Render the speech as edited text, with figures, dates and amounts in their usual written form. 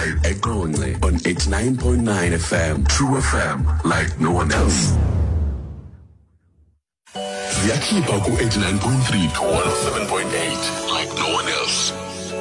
Ekonle on 89.9 FM. True FM, like no one else. Ziyakhipha ku 89.3 to 107.8, like no one else.